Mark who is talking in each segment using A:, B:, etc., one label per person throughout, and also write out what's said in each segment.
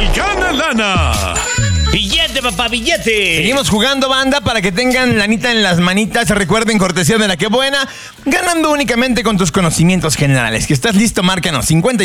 A: gana lana.
B: ¡Billete, papá, billete!
C: Seguimos jugando, banda, para que tengan lanita en las manitas. Recuerden, cortesía de La Que Buena, ganando únicamente con tus conocimientos generales. Que estás listo, márcanos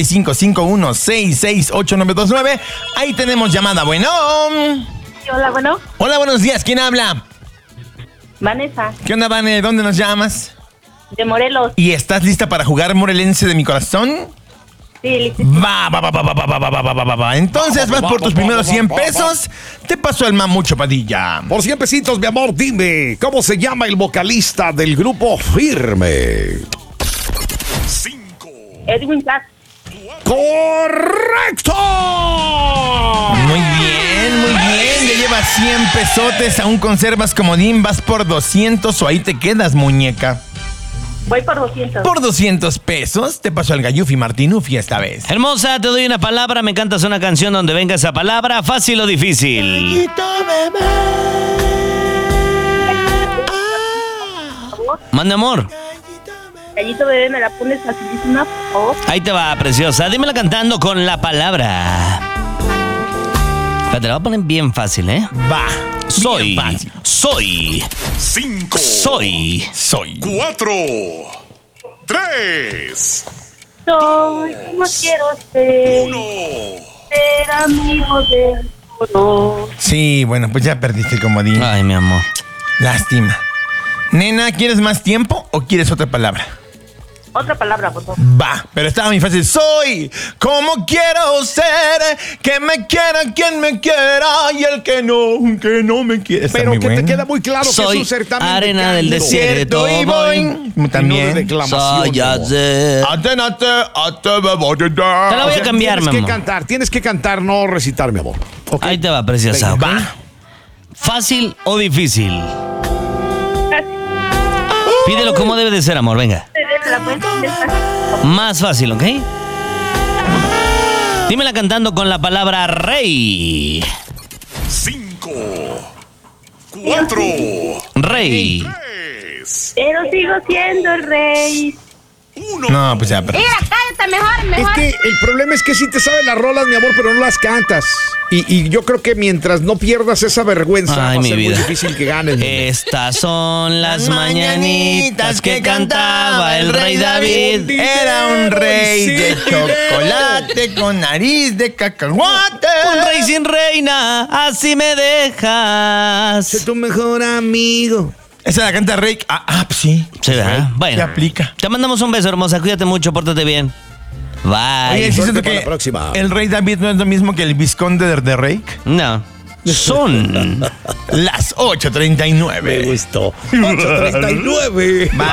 C: 5551668929. Ahí tenemos llamada. Bueno.
D: Hola, bueno.
C: Hola, buenos días. ¿Quién habla?
D: Vanessa,
C: ¿Qué onda, Vane? ¿Dónde nos llamas?
D: de Morelos.
C: ¿Y estás lista para jugar Morelense de mi corazón?
D: Sí, listo.
C: Va. Entonces vas por tus primeros 100 pesos. Te pasó el mamucho, Padilla.
A: Por 100 pesitos, mi amor, dime, ¿cómo se llama el vocalista del grupo Firme? 5.
D: Edwin Cass.
A: ¡Correcto!
C: Muy bien. Ya llevas 100 pesotes. Aún conservas comodín. Vas por 200 o ahí te quedas, muñeca.
D: Voy por 200.
C: Por 200 pesos te pasó el Gallufi Martinufi esta vez.
B: Hermosa, te doy una palabra, me cantas una canción donde venga esa palabra, fácil o difícil. Mande, amor.
D: Gallito bebé, ¿me la pones facilísima, por favor?
B: Ahí te va, preciosa. Dímela cantando con la palabra. Pero te la voy a poner bien fácil, ¿eh?
C: Va.
B: Soy.
C: Bien fácil.
B: Soy.
A: 5.
B: Soy.
A: 4. 3.
D: Soy como quiero ser.
A: 1.
D: Ser amigo del color.
C: Sí, bueno, pues ya perdiste el comodín.
B: Ay, mi amor.
C: Lástima. Nena, ¿quieres más tiempo o quieres otra palabra?
D: Otra palabra, por favor.
C: Va, pero estaba muy fácil. Soy como quiero ser, que me quiera quien me quiera y el que no me quiere. Está
A: Pero
C: muy
A: que
C: bueno.
A: te queda muy claro que
B: Soy
A: es un certamen
B: arena
A: de
B: del
A: canto.
B: desierto.
C: Y voy. También.
A: No de declamación,
B: Soy
A: mi amor.
B: ayer. Te la voy a cambiar, mi
A: Tienes que
B: amor.
A: cantar, no recitar, mi amor. ¿Ok?
B: Ahí te va, preciosa.
A: Venga,
B: ¿ok?
C: Va.
B: ¿Fácil o difícil?
D: Casi.
B: Pídelo como debe de ser, amor, venga.
D: ¿Me la puedes contestar?
B: Más fácil, ¿ok? Dímela cantando con la palabra rey.
A: 5. 4.
B: Rey.
A: 3.
D: Pero sigo siendo el rey.
A: 1.
C: No, pues ya perdiste.
D: Mira, cállate, mejor.
A: Es que el problema es que sí te sabes las rolas, mi amor, pero no las cantas. Y yo creo que mientras no pierdas esa vergüenza,
B: Ay,
A: va a
B: mi
A: ser
B: vida.
A: muy difícil que ganes. nene.
B: Estas son las mañanitas que cantaba el rey David.
C: Era un rey de chocolate con nariz de cacahuate.
B: Un rey sin reina, así me dejas.
A: Sé tu mejor amigo.
C: Esa la canta Rake. Pues sí.
B: Sí, ¿verdad? Bueno.
C: Se aplica.
B: Te mandamos un beso, hermosa. Cuídate mucho, pórtate bien. Bye.
C: Oye, ¿sí
A: suerte
C: siento
A: para
C: que
A: la próxima.
C: el rey David no es lo mismo que el vizconde de Rake?
B: No. Son
C: Las 8:39.
A: Me gustó. 8:39.
C: Bye.